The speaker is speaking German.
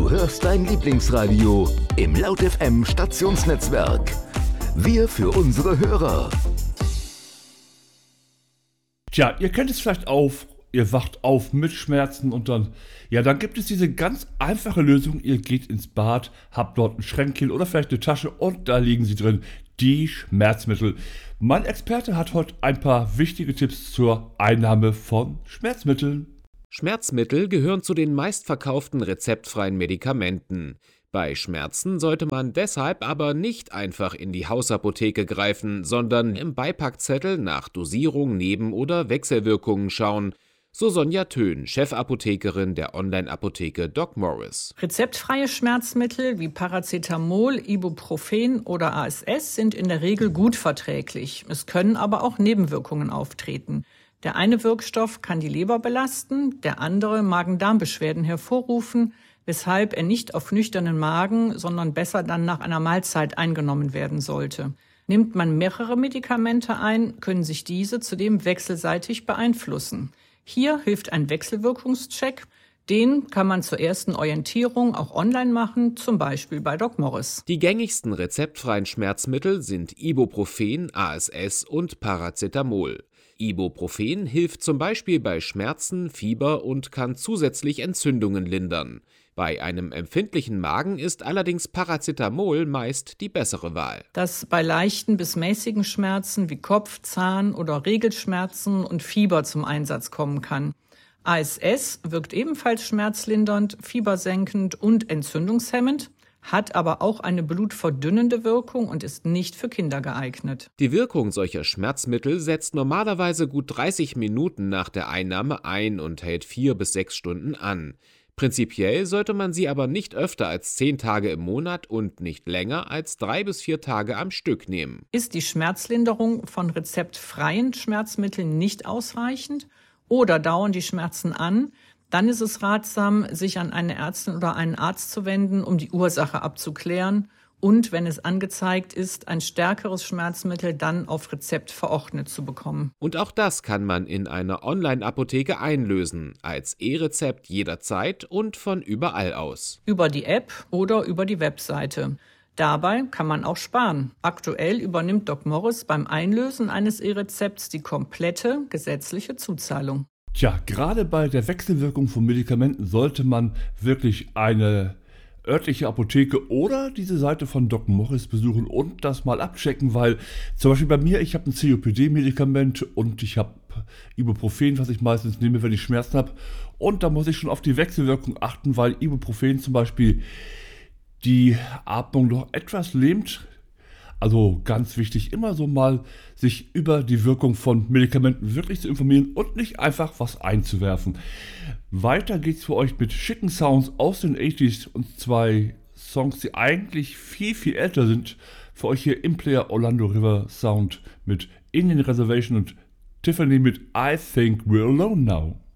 Du hörst dein Lieblingsradio im Laut FM Stationsnetzwerk. Wir für unsere Hörer. Tja, ihr kennt es vielleicht auf, ihr wacht auf mit Schmerzen und dann gibt es diese ganz einfache Lösung. Ihr geht ins Bad, habt dort ein Schränkchen oder vielleicht eine Tasche und da liegen sie drin, die Schmerzmittel. Mein Experte hat heute ein paar wichtige Tipps zur Einnahme von Schmerzmitteln. Schmerzmittel gehören zu den meistverkauften rezeptfreien Medikamenten. Bei Schmerzen sollte man deshalb aber nicht einfach in die Hausapotheke greifen, sondern im Beipackzettel nach Dosierung, Neben- oder Wechselwirkungen schauen. So Sonja Thön, Chefapothekerin der Online-Apotheke Doc Morris. Rezeptfreie Schmerzmittel wie Paracetamol, Ibuprofen oder ASS sind in der Regel gut verträglich. Es können aber auch Nebenwirkungen auftreten. Der eine Wirkstoff kann die Leber belasten, der andere Magen-Darm-Beschwerden hervorrufen, weshalb er nicht auf nüchternen Magen, sondern besser dann nach einer Mahlzeit eingenommen werden sollte. Nimmt man mehrere Medikamente ein, können sich diese zudem wechselseitig beeinflussen. Hier hilft ein Wechselwirkungscheck. Den kann man zur ersten Orientierung auch online machen, zum Beispiel bei Doc Morris. Die gängigsten rezeptfreien Schmerzmittel sind Ibuprofen, ASS und Paracetamol. Ibuprofen hilft zum Beispiel bei Schmerzen, Fieber und kann zusätzlich Entzündungen lindern. Bei einem empfindlichen Magen ist allerdings Paracetamol meist die bessere Wahl. Dass bei leichten bis mäßigen Schmerzen wie Kopf-, Zahn- oder Regelschmerzen und Fieber zum Einsatz kommen kann. ASS wirkt ebenfalls schmerzlindernd, fiebersenkend und entzündungshemmend, hat aber auch eine blutverdünnende Wirkung und ist nicht für Kinder geeignet. Die Wirkung solcher Schmerzmittel setzt normalerweise gut 30 Minuten nach der Einnahme ein und hält 4 bis 6 Stunden an. Prinzipiell sollte man sie aber nicht öfter als 10 Tage im Monat und nicht länger als 3 bis 4 Tage am Stück nehmen. Ist die Schmerzlinderung von rezeptfreien Schmerzmitteln nicht ausreichend oder dauern die Schmerzen an, dann ist es ratsam, sich an eine Ärztin oder einen Arzt zu wenden, um die Ursache abzuklären und, wenn es angezeigt ist, ein stärkeres Schmerzmittel dann auf Rezept verordnet zu bekommen. Und auch das kann man in einer Online-Apotheke einlösen, als E-Rezept jederzeit und von überall aus. Über die App oder über die Webseite. Dabei kann man auch sparen. Aktuell übernimmt Doc Morris beim Einlösen eines E-Rezepts die komplette gesetzliche Zuzahlung. Tja, gerade bei der Wechselwirkung von Medikamenten sollte man wirklich eine örtliche Apotheke oder diese Seite von Doc Morris besuchen und das mal abchecken, weil zum Beispiel bei mir, ich habe ein COPD-Medikament und ich habe Ibuprofen, was ich meistens nehme, wenn ich Schmerzen habe, und da muss ich schon auf die Wechselwirkung achten, weil Ibuprofen zum Beispiel die Atmung doch etwas lähmt. Also ganz wichtig, immer so mal sich über die Wirkung von Medikamenten wirklich zu informieren und nicht einfach was einzuwerfen. Weiter geht's für euch mit schicken Sounds aus den 80s und 2 Songs, die eigentlich viel, viel älter sind. Für euch hier im Player Orlando River Sound mit Indian Reservation und Tiffany mit I Think We're Alone Now.